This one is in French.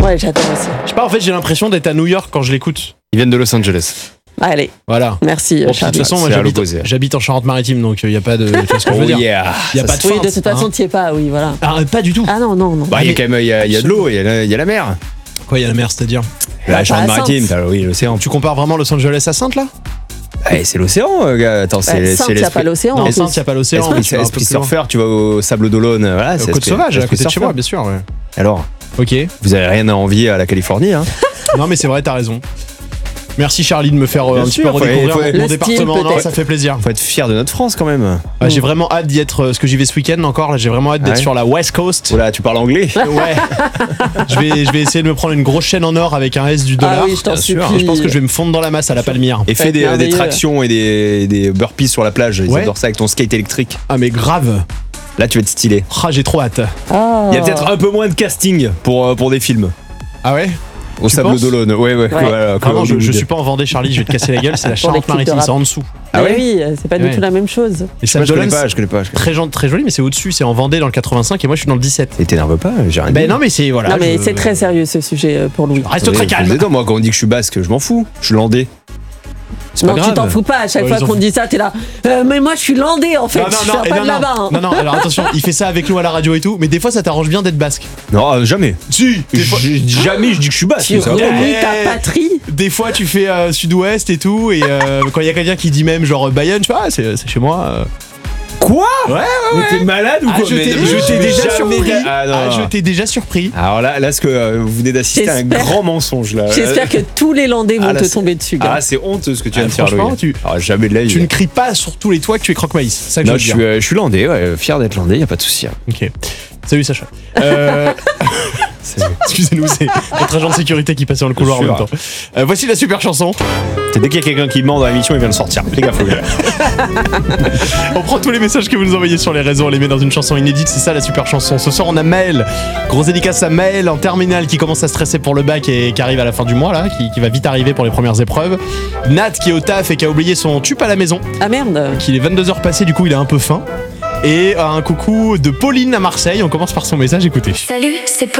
Ouais, j'adore aussi. Je sais pas, en fait, j'ai l'impression d'être à New York quand je l'écoute. Ils viennent de Los Angeles. Allez, Voilà. merci. Bon, de toute Charlie. façon, moi, C'est à l'opposé. j'habite en Charente-Maritime, donc il n'y a pas de. Tu vois ce que je veux dire yeah. Il n'y a pas de Oui, feinte, de toute façon, hein. t'y es pas, oui, voilà. Ah, pas du tout. Ah non. Bah, il y a quand même il y a de l'eau, il y a la mer. Quoi, il y a la mer, c'est-à-dire La pas Charente-Maritime, à Sainte. oui, l'océan. Tu compares vraiment Los Angeles à Sainte, là C'est l'océan, gars. Attends, c'est Sainte, il n'y a pas l'océan. Non, en plus. Sainte, il n'y a pas l'océan. mais tu vas un peu Esprit plus loin. surfeur, tu vas au Sable d'Olonne. Voilà, c'est Côte esprit- Sauvage, à esprit côté de chez surfeur. moi, bien sûr. Ouais. Alors, Ok. vous avez rien à envier à la Californie, hein. Non, mais c'est vrai, t'as raison. Merci Charlie de me faire Bien un petit sûr, peu faut- redécouvrir faut- mon Le style, département. Non, peut-être. ça fait plaisir. Faut être fier de notre France quand même. J'ai vraiment hâte d'y être, parce que j'y vais ce week-end encore. Là, j'ai vraiment hâte d'être Ouais. sur la West Coast. Voilà, tu parles anglais. Ouais. je vais essayer de me prendre une grosse chaîne en or avec un S du dollar. Ah oui, je t'en bien sûr. supplie. Je pense que je vais me fondre dans la masse à la palmyre. Et fais être des merveilleux. tractions et des burpees sur la plage. Ils Ouais. adorent ça avec ton skate électrique. Ah, mais grave. Là, tu vas être stylé. Ah, j'ai trop hâte. Ah. Il y a peut-être un peu moins de casting pour des films. Ah ouais Au Tu Sable penses d'Olonne. Ouais. Voilà, Vraiment, je Hollywood. suis pas en Vendée, Charlie, je vais te casser la gueule. C'est la Pour les clips de Charente-Maritime, rap. c'est en dessous. Ah ouais Oui, c'est pas Ouais. du tout la même chose. Et Je connais d'Olonne, pas, je connais pas. très joli, mais c'est au-dessus. C'est en Vendée dans le 85 et moi je suis dans le 17. Et t'énerve pas, j'ai rien dit. Ben non, mais c'est voilà. non, mais je- c'est très sérieux ce sujet pour Louis. Reste très calme. Moi, quand on dit que je suis basque, je m'en fous. Je suis landais. C'est Non, pas grave. tu t'en fous pas. À chaque Ouais, fois ils en qu'on foutent. dit ça, t'es là. Mais moi, je suis landais en fait. je viens pas de là-bas. hein. non, alors attention, il fait ça avec nous à la radio et tout, mais des fois ça t'arrange bien d'être basque. Non, jamais. Si, Jamais je dis que je suis basque. Tu ça va pas. renies ta Eh. patrie. Des fois tu fais sud-ouest et tout, et quand il y a quelqu'un qui dit même genre Bayonne, tu fais ah c'est chez moi. Quoi Ouais, Mais t'es malade ou Ah, quoi je t'ai Mais déjà jamais- surpris. Ah, non, Ah, non. je t'ai déjà surpris. Alors là, ce que vous venez d'assister à un J'espère- grand mensonge là. J'espère que tous les landais vont Ah, là, te c'est- tomber dessus, gars. Ah, c'est honteux ce que tu viens Ah, de faire, franchement, Louis. tu- Alors, jamais de la vie. Tu ne cries pas sur tous les toits que tu es croque-maïs. C'est ça que Non, je veux dire. je suis landais, ouais, fier d'être landais, y a pas de souci. hein. Ok. Salut Sacha. Excusez-nous, c'est notre agent de sécurité qui passe dans le couloir en Bien même sûr. temps. Voici la super chanson. C'est dès qu'il y a quelqu'un qui ment dans l'émission, il vient de sortir. Fais gaffe, les gars. On prend tous les messages que vous nous envoyez sur les réseaux, on les met dans une chanson inédite, c'est ça la super chanson. Ce soir on a Maël, grosse dédicace à Maël en terminale qui commence à stresser pour le bac et qui arrive à la fin du mois là, qui va vite arriver pour les premières épreuves. Nat qui est au taf et qui a oublié son tube à la maison, Ah merde. qu'il est 22h passé, du coup il a un peu faim. Et un coucou de Pauline à Marseille, on commence par son message, écoutez. Salut, c'est